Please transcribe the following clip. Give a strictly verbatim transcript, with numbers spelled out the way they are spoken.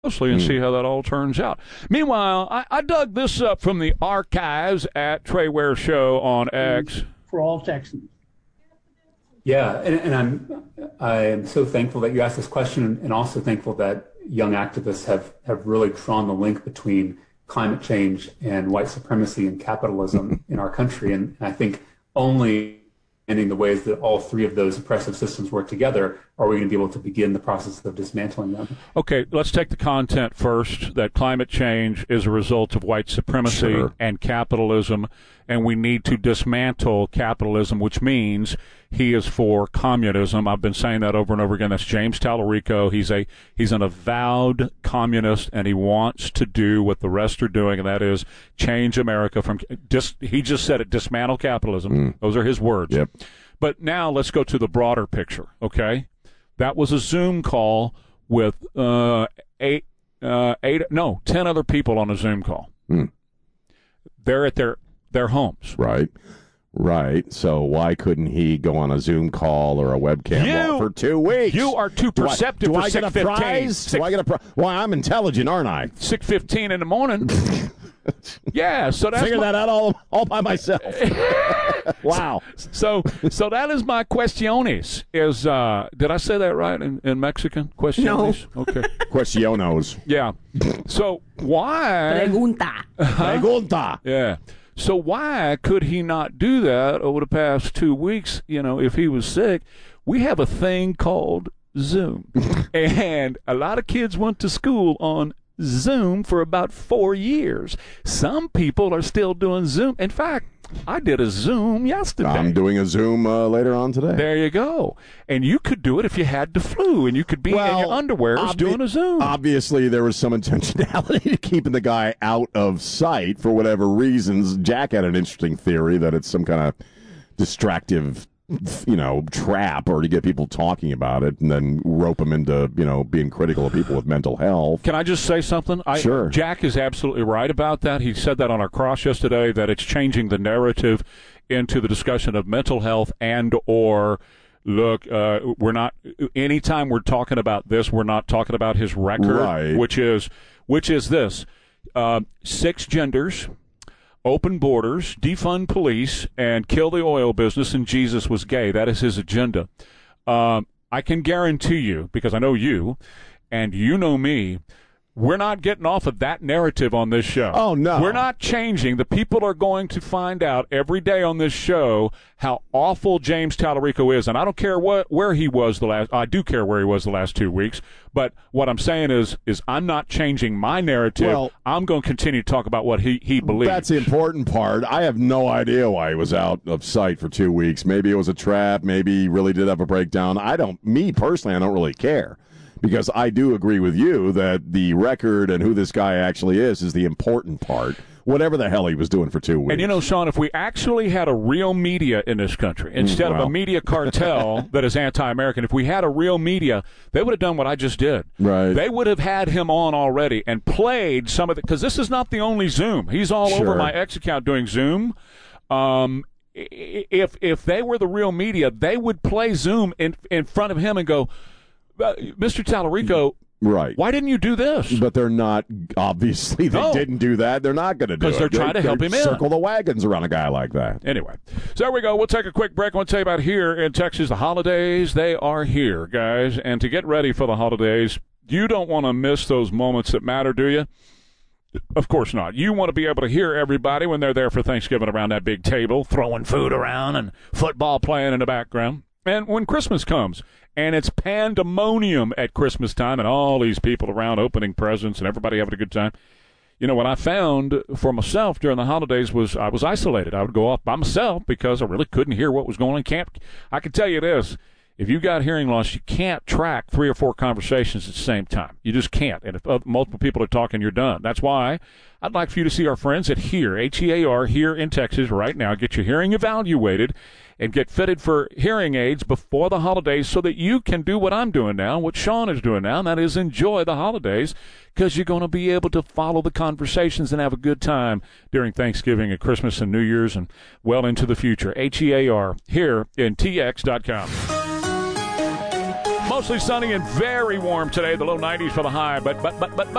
closely and mm. see how that all turns out. Meanwhile, I, I dug this up from the archives at Trey Ware Show on X. For all Texans. Yeah, and, and I'm I'm so thankful that you asked this question, and also thankful that young activists have, have really drawn the link between climate change and white supremacy and capitalism in our country. And, and I think only in the ways that all three of those oppressive systems work together are we going to be able to begin the process of dismantling them. Okay, let's take the content first, that climate change is a result of white supremacy sure. and capitalism, and we need to dismantle capitalism, which means he is for communism. I've been saying that over and over again. That's James Tallarico. He's a he's an avowed communist, and he wants to do what the rest are doing, and that is change America from dis, he just said it, dismantle capitalism. Mm. Those are his words. Yep. But now let's go to the broader picture, okay? That was a Zoom call with uh, eight, uh, eight, no, ten other people on a Zoom call. Mm. They're at their their homes. Right. Right. So why couldn't he go on a Zoom call or a webcam you, for two weeks? You are too perceptive do I, for do I get a prize? Six, do I get a prize? Well, I'm intelligent, aren't I? six fifteen in the morning. Yeah, so that's figure my, that out all all by myself. Wow. So so that is my questiones. Is uh, did I say that right in, in Mexican? Questiones? No. Okay. Questionos. Yeah. So why? Pregunta. Pregunta. Yeah. So why could he not do that over the past two weeks? You know, if he was sick, we have a thing called Zoom, and a lot of kids went to school on Zoom for about four years. Some people are still doing Zoom. In fact, I did a Zoom yesterday. I'm doing a Zoom uh, later on today. There you go. And you could do it if you had the flu, and you could be well, in your underwear obvi- doing a Zoom. Obviously, there was some intentionality to keeping the guy out of sight for whatever reasons. Jack had an interesting theory that it's some kind of distractive, you know, trap, or to get people talking about it and then rope them into, you know, being critical of people with mental health. Can I just say something? I, sure. Jack is absolutely right about that. He said that on our cross yesterday, that it's changing the narrative into the discussion of mental health and or, look, uh, we're not, anytime we're talking about this, we're not talking about his record, right. which is, which is this, uh, six genders, open borders, defund police, and kill the oil business, and Jesus was gay. That is his agenda. Um, I can guarantee you, because I know you, and you know me, we're not getting off of that narrative on this show. Oh, no. We're not changing. The people are going to find out every day on this show how awful James Tallarico is. And I don't care what where he was the last – I do care where he was the last two weeks. But what I'm saying is is I'm not changing my narrative. Well, I'm going to continue to talk about what he, he believes. That's the important part. I have no idea why he was out of sight for two weeks. Maybe it was a trap. Maybe he really did have a breakdown. I don't – me personally, I don't really care. Because I do agree with you that the record and who this guy actually is is the important part, whatever the hell he was doing for two weeks. And, you know, Sean, if we actually had a real media in this country, instead well. of a media cartel that is anti-American, if we had a real media, they would have done what I just did. Right. They would have had him on already and played some of it, because this is not the only Zoom. He's all sure. over my X account doing Zoom. Um, if if they were the real media, they would play Zoom in in front of him and go, Mister Tallarico, right? Why didn't you do this? But they're not. Obviously, they no. didn't do that. They're not going to do it because they're trying they, to help him in. Circle the wagons around a guy like that. Anyway, so there we go. We'll take a quick break. I want to tell you about here in Texas. The holidays, they are here, guys. And to get ready for the holidays, you don't want to miss those moments that matter, do you? Of course not. You want to be able to hear everybody when they're there for Thanksgiving around that big table, throwing food around and football playing in the background. And when Christmas comes, and it's pandemonium at Christmas time, and all these people around opening presents and everybody having a good time. You know, what I found for myself during the holidays was I was isolated. I would go off by myself because I really couldn't hear what was going on. Can't, I can tell you this. If you got hearing loss, you can't track three or four conversations at the same time. You just can't. And if multiple people are talking, you're done. That's why I'd like for you to see our friends at HEAR, H E A R, here in Texas right now. Get your hearing evaluated and get fitted for hearing aids before the holidays so that you can do what I'm doing now, what Sean is doing now, and that is enjoy the holidays, because you're going to be able to follow the conversations and have a good time during Thanksgiving and Christmas and New Year's and well into the future. H E A R, here in T X dot com. Mostly sunny and very warm today, the low nineties for the high, but but but but but